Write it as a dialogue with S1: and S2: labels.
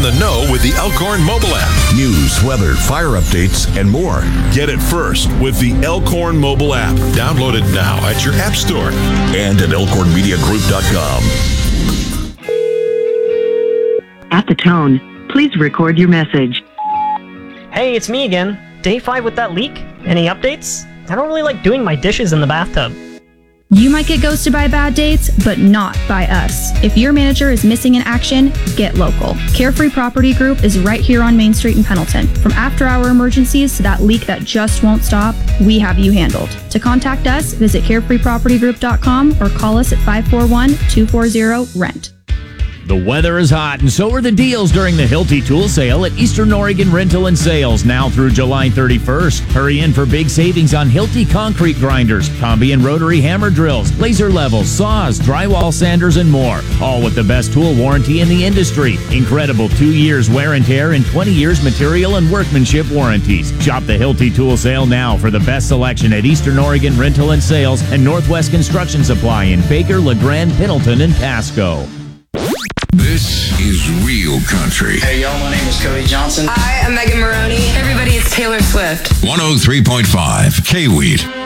S1: the know with the Elkhorn mobile app. News, weather, fire updates, and more. Get it first with the Elkhorn mobile app. Download it now at your app store and at elkhornmediagroup.com.
S2: At the tone, please record your message.
S3: Hey, it's me again. Day 5 with that leak. Any updates? I don't really like doing my dishes in the bathtub.
S4: You might get ghosted by bad dates, but not by us. If your manager is missing in action, get local. Carefree Property Group is right here on Main Street in Pendleton. From after-hour emergencies to that leak that just won't stop, we have you handled. To contact us, visit carefreepropertygroup.com or call us at 541-240-RENT.
S5: The weather is hot, and so are the deals during the Hilti Tool Sale at Eastern Oregon Rental and Sales, now through July 31st. Hurry in for big savings on Hilti concrete grinders, combi and rotary hammer drills, laser levels, saws, drywall sanders, and more. All with the best tool warranty in the industry. Incredible 2 years wear and tear and 20 years material and workmanship warranties. Shop the Hilti Tool Sale now for the best selection at Eastern Oregon Rental and Sales and Northwest Construction Supply in Baker, LeGrand, Pendleton, and Pasco.
S6: This is Real Country.
S7: Hey, y'all, my name is Cody Johnson.
S8: Hi, I'm Megan Maroney.
S9: Everybody, it's Taylor Swift.
S6: 103.5 K-Wheat.